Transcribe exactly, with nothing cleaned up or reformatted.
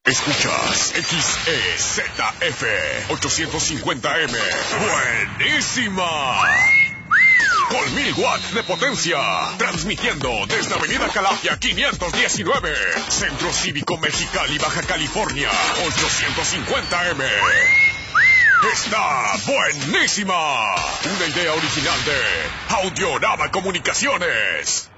Escuchas X E Z F ochocientos cincuenta M. ¡Buenísima! Con mil watts de potencia. Transmitiendo desde Avenida Calafia quinientos diecinueve. Centro Cívico Mexicali, Baja California. ochocientos cincuenta M. ¡Está buenísima! Una idea original de Audionava Comunicaciones.